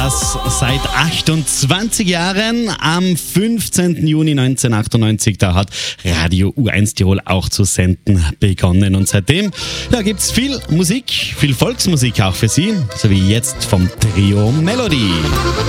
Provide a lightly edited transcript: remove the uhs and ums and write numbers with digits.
das seit 28 Jahren. Am 15. Juni 1998, da hat Radio U1 Tirol auch zu senden begonnen. Und seitdem gibt es viel Musik, viel Volksmusik auch für Sie, so wie jetzt vom Trio Melody.